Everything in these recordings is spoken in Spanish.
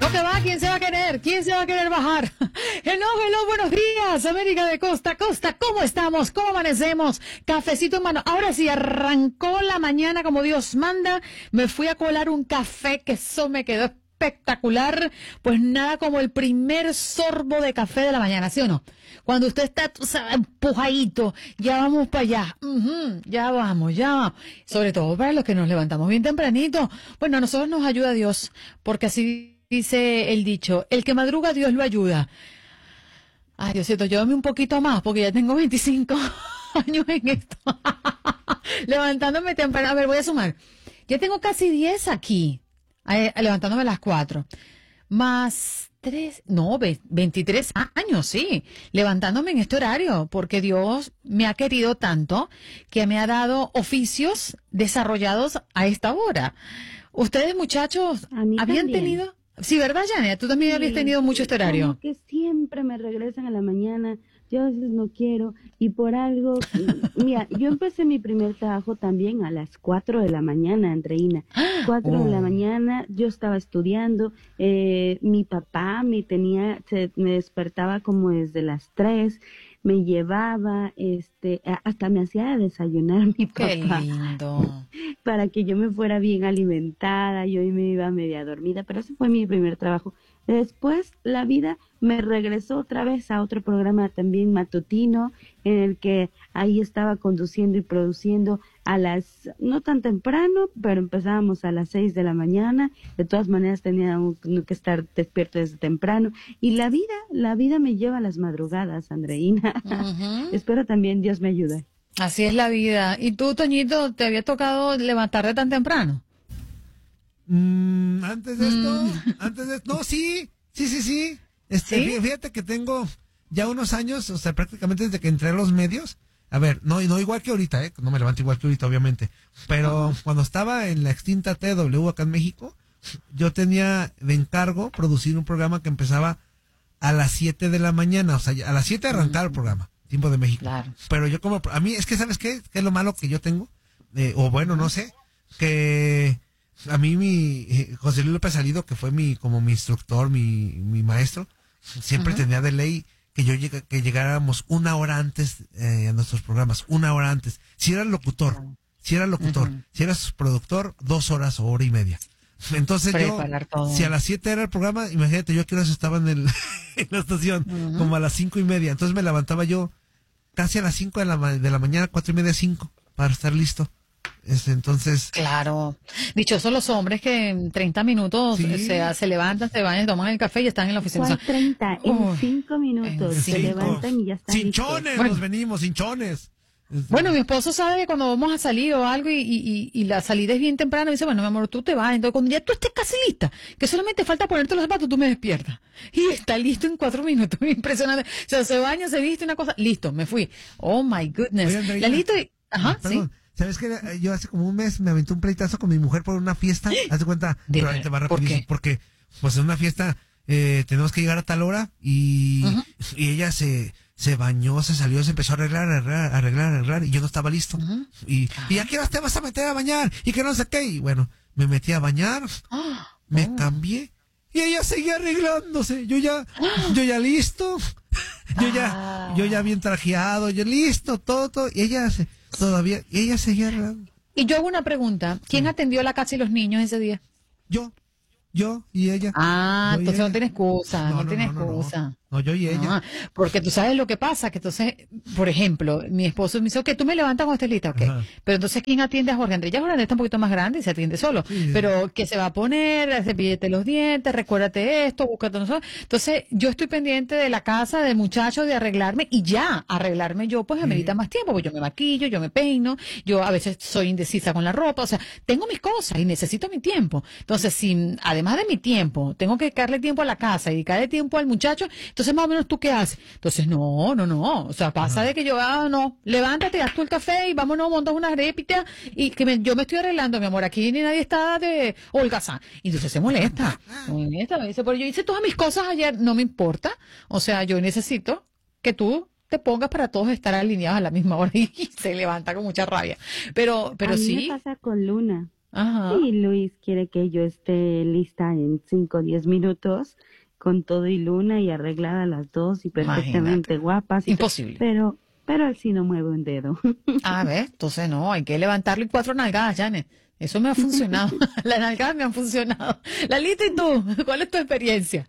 se va? ¿Quién se va a querer? ¿Quién se va a querer bajar? Hello, buenos días, América de costa a costa. ¿Cómo estamos? ¿Cómo amanecemos? Cafecito en mano. Ahora sí, arrancó la mañana como Dios manda. Me fui a colar un café que eso me quedó espectacular. Pues nada como el primer sorbo de café de la mañana, ¿sí o no? Cuando usted está, tú sabes, empujadito, ya vamos para allá. Ya vamos. Sobre todo para los que nos levantamos bien tempranito. Bueno, a nosotros nos ayuda Dios, porque así dice el dicho, el que madruga Dios lo ayuda. Ay, Diosito, llévame un poquito más, porque ya tengo 25 años en esto. Levantándome temprano. A ver, voy a sumar. Ya tengo casi 10 aquí, levantándome a las 4. Más 23 años, sí, levantándome en este horario, porque Dios me ha querido tanto que me ha dado oficios desarrollados a esta hora. Ustedes, muchachos, habían tenido... Sí, ¿verdad, Janet? Tú también habías tenido mucho este horario. Como que siempre me regresan a la mañana, yo a veces no quiero, y por algo, mira, yo empecé mi primer trabajo también a las 4 de la mañana, Andreina. 4 de la mañana, yo estaba estudiando, mi papá me despertaba como desde las 3, me llevaba, hasta me hacía desayunar mi papá. Qué lindo. Para que yo me fuera bien alimentada, yo me iba media dormida, pero ese fue mi primer trabajo. Después la vida me regresó otra vez a otro programa también matutino, en el que ahí estaba conduciendo y produciendo no tan temprano, pero empezábamos a las 6 de la mañana, de todas maneras teníamos que estar despierto desde temprano, y la vida me lleva a las madrugadas, Andreina. Espero también Dios me ayude. Así es la vida. ¿Y tú, Toñito, te había tocado levantarte tan temprano? Antes de esto, no, sí. ¿Sí? Fíjate que tengo ya unos años, o sea, prácticamente desde que entré a los medios. A ver, no igual que ahorita, no me levanto igual que ahorita, obviamente. Pero cuando estaba en la extinta TW acá en México, yo tenía de encargo producir un programa que empezaba a las 7 de la mañana, o sea, a las 7 arrancaba el programa, tiempo de México. Claro. Pero yo a mí, es que, ¿sabes qué? ¿Qué es lo malo que yo tengo? O bueno, no sé, que a mí José Luis López Salido, que fue mi instructor, mi maestro, siempre tenía de ley que llegáramos una hora antes a nuestros programas, una hora antes. Si eras locutor, si eras productor, 2 horas o hora y media. Entonces si a las 7 era el programa, imagínate yo que horas estaba en la estación, como a las 5:30. Entonces me levantaba yo casi a las 5 de la mañana, 4:30, 5, para estar listo. Entonces... Claro. Dichosos los hombres que en 30 minutos se levantan, se bañan, toman el café y están en la oficina. ¿Cuál 30? En 5 minutos se levantan y ya están ¡Hinchones! listos. Nos venimos, hinchones. Bueno, mi esposo sabe que cuando vamos a salir o algo y la salida es bien temprana, me dice, bueno, mi amor, tú te vas. Entonces, cuando ya tú estés casi lista, que solamente falta ponerte los zapatos, tú me despiertas. Y está listo en 4 minutos. Impresionante. O sea, se baña, se viste una cosa. Listo, me fui. Oh, my goodness. Oye, Andreina, Lalito y... Ajá, perdón, sí. ¿Sabes qué? Yo hace como un mes me aventé un pleitazo con mi mujer por una fiesta. Haz de cuenta, pero ahí te va rapidísimo. Porque, pues en una fiesta, tenemos que llegar a tal hora y ella se bañó, se salió, se empezó a arreglar, y yo no estaba listo. Y ¿a qué hora te vas a meter a bañar? Y que no sé qué. Y bueno, me metí a bañar, me cambié, y ella seguía arreglándose. Yo ya listo, yo ya bien trajeado, yo listo, todo, y ella seguía arreglando. Y yo hago una pregunta, ¿quién atendió la casa y los niños ese día? Yo y ella. Entonces no tiene excusa, no tiene excusa. No, yo y ella. Porque tú sabes lo que pasa, que entonces, por ejemplo, mi esposo me dice, ok, tú me levantas cuando estés lista, ok. Pero entonces, ¿quién atiende a Jorge Andrés? Ya Jorge Andrés está un poquito más grande y se atiende solo. Sí. Pero que se va a poner, cepíllate los dientes, recuérdate esto, búscate nosotros. Entonces, yo estoy pendiente de la casa, del muchacho, de arreglarme, y ya, arreglarme yo, pues, amerita más tiempo, porque yo me maquillo, yo me peino, yo a veces soy indecisa con la ropa, o sea, tengo mis cosas y necesito mi tiempo. Entonces, si además de mi tiempo, tengo que dedicarle tiempo a la casa y dedicarle tiempo al muchacho, entonces más o menos tú qué haces. Entonces, no, o sea, pasa de que yo, no, levántate, haz tú el café y vámonos, montas una arepita y que yo me estoy arreglando, mi amor, aquí ni nadie está de holgazán. Y entonces se molesta, me dice, pero yo hice todas mis cosas ayer, no me importa, o sea, yo necesito que tú te pongas para todos estar alineados a la misma hora, y se levanta con mucha rabia. Pero a mí sí. me pasa con Luna. Ajá. Sí, Luis quiere que yo esté lista en 5 o 10 minutos, con todo y luna y arreglada a las 2 y perfectamente Imagínate. guapas. Imposible. Pero él sí no mueve un dedo. A ver, entonces no, hay que levantarle 4 nalgadas, Janet. Eso me ha funcionado. Las nalgadas me han funcionado. Lalita, ¿y tú? ¿Cuál es tu experiencia?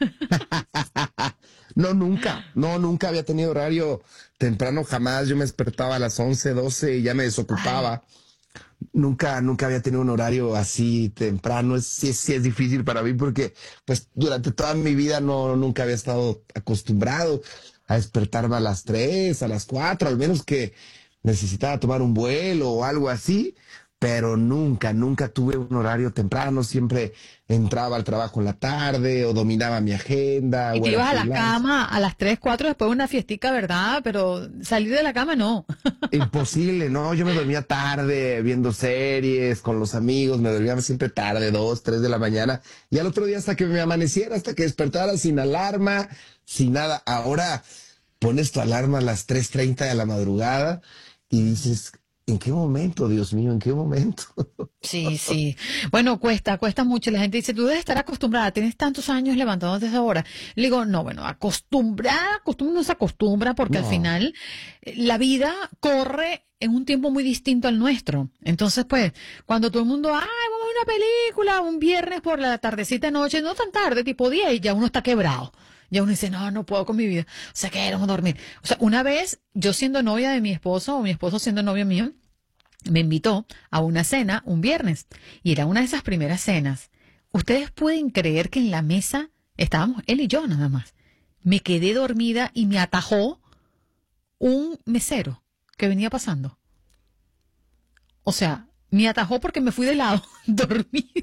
No, nunca había tenido horario temprano, jamás. Yo me despertaba a las 11, 12 y ya me desocupaba. Nunca había tenido un horario así temprano. Sí es difícil para mí porque pues durante toda mi vida nunca había estado acostumbrado a despertarme a las 3, a las 4, al menos que necesitaba tomar un vuelo o algo así. Pero nunca tuve un horario temprano, siempre entraba al trabajo en la tarde o dominaba mi agenda. Y o te era ibas a la freelance. cama a las 3, 4 después de una fiestica, ¿verdad? Pero salir de la cama no. Imposible, no, yo me dormía tarde viendo series con los amigos, me dormía siempre tarde, 2, 3 de la mañana, y al otro día hasta que me amaneciera, hasta que despertara sin alarma, sin nada. Ahora pones tu alarma a las 3:30 de la madrugada y dices, ¿en qué momento, Dios mío, en qué momento? Sí, sí. Bueno, cuesta mucho. La gente dice, tú debes estar acostumbrada, tienes tantos años levantándote a esa hora. Le digo, no, bueno, acostumbrar no se acostumbra porque al No. final la vida corre en un tiempo muy distinto al nuestro. Entonces, pues, cuando todo el mundo, ay, vamos a ver una película un viernes por la tardecita noche, no tan tarde, tipo 10, y ya uno está quebrado. Ya uno dice, no puedo con mi vida. O sea, que vamos a dormir. O sea, una vez, yo siendo novia de mi esposo, o mi esposo siendo novio mío, me invitó a una cena un viernes. Y era una de esas primeras cenas. Ustedes pueden creer que en la mesa estábamos él y yo nada más. Me quedé dormida y me atajó un mesero que venía pasando. O sea, me atajó porque me fui de lado, dormida.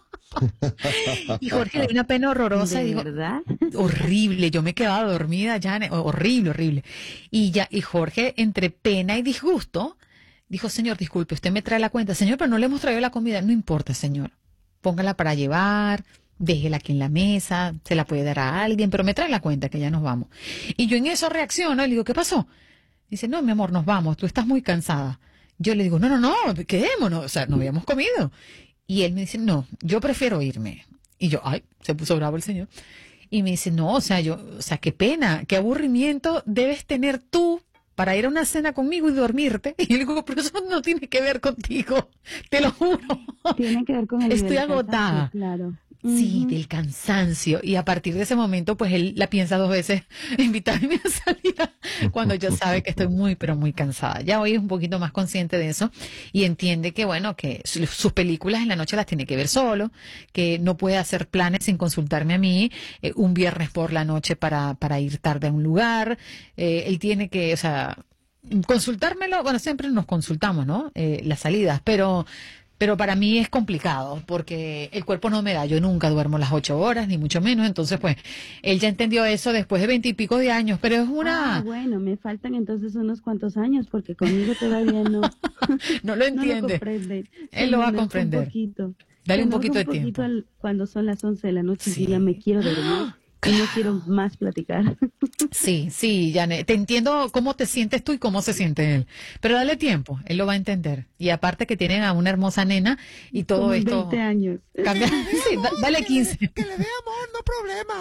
Y Jorge le dio una pena horrorosa y ¿De dijo, verdad? horrible, yo me quedaba dormida, Janet, horrible. Y Jorge, entre pena y disgusto, dijo, señor, disculpe, usted me trae la cuenta. Señor, pero no le hemos traído la comida. No importa, señor. Póngala para llevar, déjela aquí en la mesa, se la puede dar a alguien, pero me trae la cuenta que ya nos vamos. Y yo en eso reacciono y le digo, ¿qué pasó? Dice, no, mi amor, nos vamos, tú estás muy cansada. Yo le digo, no, quedémonos, o sea, no habíamos comido. Y él me dice, no, yo prefiero irme. Y yo, ay, se puso bravo el señor. Y me dice, no, o sea, qué pena, qué aburrimiento debes tener tú para ir a una cena conmigo y dormirte. Y yo le digo, pero eso no tiene que ver contigo, te lo juro. Tiene que ver con el Estoy nivel de agotada. cansancio, claro. Sí, Ujú. del cansancio. Y a partir de ese momento, pues él la piensa 2 veces invitarme a salir cuando ya sabe que estoy muy, pero muy cansada. Ya hoy es un poquito más consciente de eso y entiende que, bueno, que sus películas en la noche las tiene que ver solo, que no puede hacer planes sin consultarme a mí un viernes por la noche para ir tarde a un lugar. Él tiene que, o sea, consultármelo. Bueno, siempre nos consultamos, ¿no? Las salidas, pero para mí es complicado porque el cuerpo no me da. Yo nunca duermo las 8 horas, ni mucho menos. Entonces, pues, él ya entendió eso después de 20 y pico de años. Pero es una... Bueno, me faltan entonces unos cuantos años porque conmigo todavía no. No lo No lo entiende. comprende. Él lo va a enoja comprender. Un poquito. Dale Se un enoja poquito de poquito tiempo. cuando son las 11 de la noche Sí. y ya me quiero dormir. Y no quiero más platicar. Sí, Janet, te entiendo cómo te sientes tú y cómo se siente él. Pero dale tiempo, él lo va a entender. Y aparte que tienen a una hermosa nena y todo Como en esto... 20 años. Cambia. Sí, dale 15. Que le dé amor, no problema.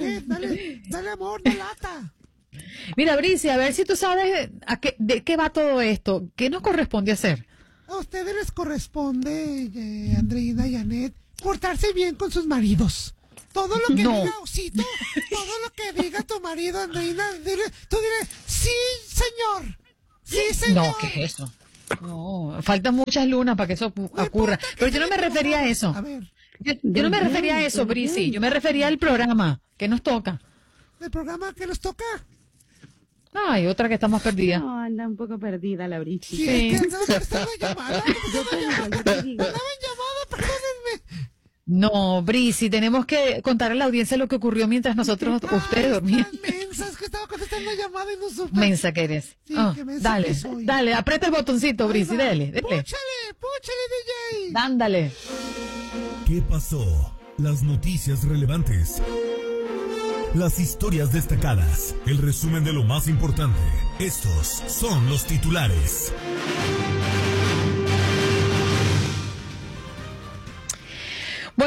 Dale amor, no lata. Mira, Brice, a ver si tú sabes de qué va todo esto. ¿Qué nos corresponde hacer? A ustedes les corresponde, Andreina y Janet, portarse bien con sus maridos. Todo lo que No. diga Osito, todo lo que diga tu marido, Andreina, tú dile, sí, señor. Sí, señor. No, ¿qué es eso? No, faltan muchas lunas para que eso ocurra. Pero yo no me refería a eso. A ver, Yo no me refería a eso, Brice. Yo me refería al programa que nos toca. el programa que nos toca. Ay, otra que está más perdida. No, anda un poco perdida la Brici. Sí, Sí. es que andaba prestando llamada. Yo te digo. Andaba en llamada, perdónenme. No, Brice, tenemos que contar a la audiencia lo que ocurrió mientras nosotros, ustedes dormían. Mensas, que estaba contestando llamada y no supe. Mensa que eres. Sí, Ah, qué mensa dale, que soy. dale, aprieta el botoncito, Brice, dale. Púchale, DJ. Dándale. ¿Qué pasó? Las noticias relevantes. Las historias destacadas. El resumen de lo más importante. Estos son los titulares.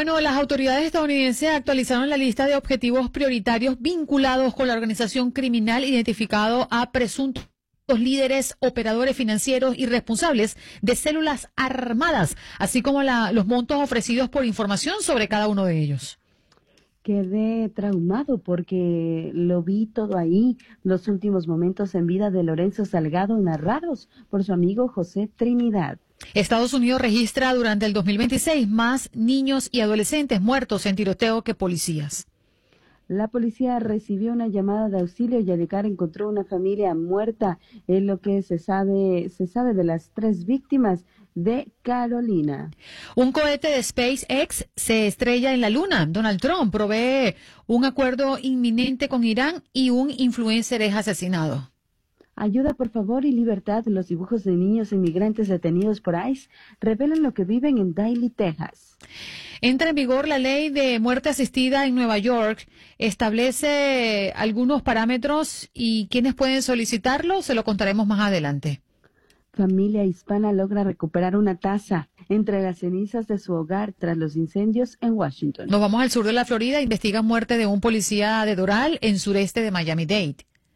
Bueno, las autoridades estadounidenses actualizaron la lista de objetivos prioritarios vinculados con la organización criminal identificado a presuntos líderes, operadores financieros y responsables de células armadas, así como los montos ofrecidos por información sobre cada uno de ellos. Quedé traumado porque lo vi todo ahí, los últimos momentos en vida de Lorenzo Salgado narrados por su amigo José Trinidad. Estados Unidos registra durante el 2026 más niños y adolescentes muertos en tiroteo que policías. La policía recibió una llamada de auxilio y al llegar encontró una familia muerta. Es lo que se sabe de las 3 víctimas de Carolina. Un cohete de SpaceX se estrella en la Luna. Donald Trump provee un acuerdo inminente con Irán y un influencer es asesinado. Ayuda, por favor, y libertad. Los dibujos de niños inmigrantes detenidos por ICE revelan lo que viven en Daly, Texas. Entra en vigor la ley de muerte asistida en Nueva York. Establece algunos parámetros y quiénes pueden solicitarlo, se lo contaremos más adelante. Familia hispana logra recuperar una taza entre las cenizas de su hogar tras los incendios en Washington. Nos vamos al sur de la Florida. Investigan muerte de un policía de Doral en sureste de Miami-Dade.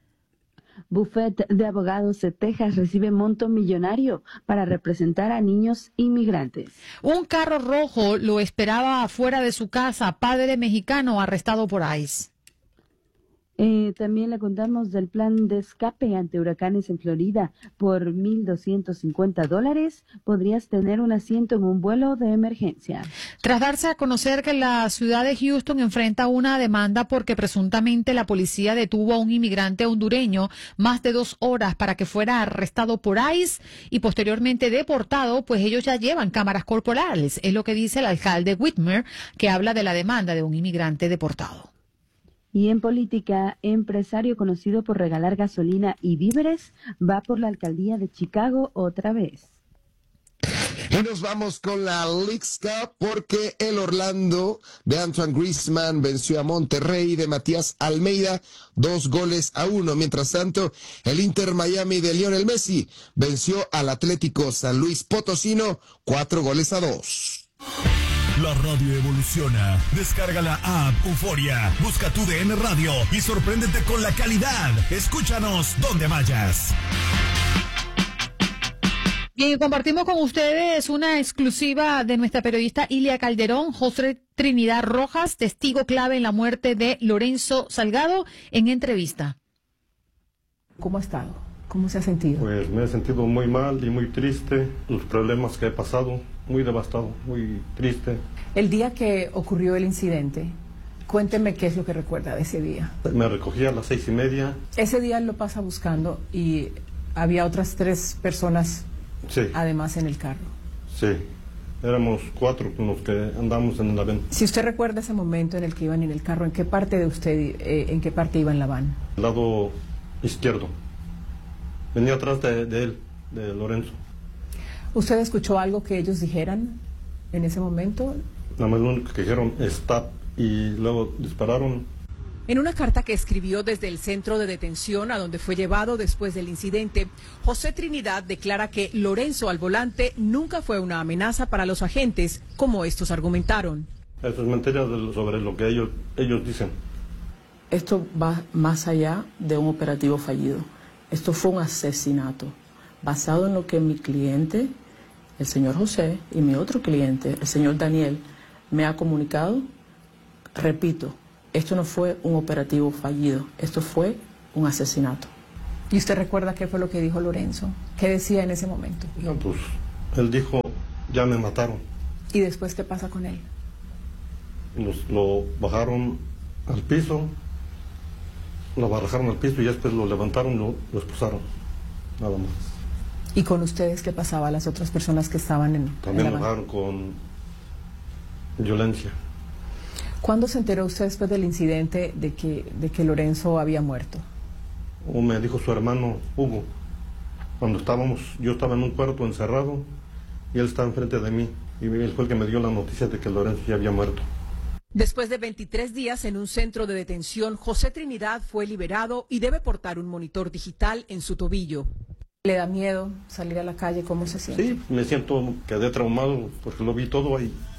Buffet de abogados de Texas recibe monto millonario para representar a niños inmigrantes. Un carro rojo lo esperaba afuera de su casa. Padre mexicano arrestado por ICE. También le contamos del plan de escape ante huracanes en Florida. Por $1,250 podrías tener un asiento en un vuelo de emergencia. Tras darse a conocer que la ciudad de Houston enfrenta una demanda porque presuntamente la policía detuvo a un inmigrante hondureño más de 2 horas para que fuera arrestado por ICE y posteriormente deportado, pues ellos ya llevan cámaras corporales. Es lo que dice el alcalde Whitmer, que habla de la demanda de un inmigrante deportado. Y en política, empresario conocido por regalar gasolina y víveres va por la alcaldía de Chicago otra vez. Y nos vamos con la Leagues Cup porque el Orlando de Antoine Griezmann venció a Monterrey de Matías Almeida 2-1. Mientras tanto, el Inter Miami de Lionel Messi venció al Atlético San Luis Potosino 4-2. La radio evoluciona. Descarga la app Euforia. Busca tu DN Radio y sorpréndete con la calidad. Escúchanos donde vayas. Bien, compartimos con ustedes una exclusiva de nuestra periodista Ilia Calderón. José Trinidad Rojas, testigo clave en la muerte de Lorenzo Salgado, en entrevista. ¿Cómo ha estado? ¿Cómo se ha sentido? Pues me he sentido muy mal y muy triste. Los problemas que he pasado, muy devastado, muy triste. El día que ocurrió el incidente, cuénteme qué es lo que recuerda de ese día. Me recogí a las 6:30. Ese día lo pasa buscando y había otras 3 personas, Sí, además, en el carro. sí. Éramos 4 con los que andamos en la van. Si usted recuerda ese momento en el que iban en el carro, ¿en qué parte de usted, en qué parte iba en la van? El lado izquierdo. Venía atrás de él, de Lorenzo. ¿Usted escuchó algo que ellos dijeran en ese momento? Nada más lo único que dijeron, stop, y luego dispararon. En una carta que escribió desde el centro de detención a donde fue llevado después del incidente, José Trinidad declara que Lorenzo al volante nunca fue una amenaza para los agentes, como estos argumentaron. Eso es mentira sobre lo que ellos dicen. Esto va más allá de un operativo fallido. Esto fue un asesinato, basado en lo que mi cliente, el señor José, y mi otro cliente, el señor Daniel, me ha comunicado. Repito, esto no fue un operativo fallido, esto fue un asesinato. ¿Y usted recuerda qué fue lo que dijo Lorenzo? ¿Qué decía en ese momento? Ya, pues, él dijo, ya me mataron. ¿Y después qué pasa con él? Lo bajaron al piso, lo bajaron al piso y después lo levantaron, lo expulsaron, nada más. ¿Y con ustedes qué pasaba, las otras personas que estaban en También la lo van? bajaron con violencia. ¿Cuándo se enteró usted después del incidente de que Lorenzo había muerto? O me dijo su hermano Hugo, cuando yo estaba en un cuarto encerrado y él estaba enfrente de mí y él fue el que me dio la noticia de que Lorenzo ya había muerto. Después de 23 días en un centro de detención, José Trinidad fue liberado y debe portar un monitor digital en su tobillo. ¿Le da miedo salir a la calle? ¿Cómo se siente? Sí, me siento, quedé traumado porque lo vi todo ahí.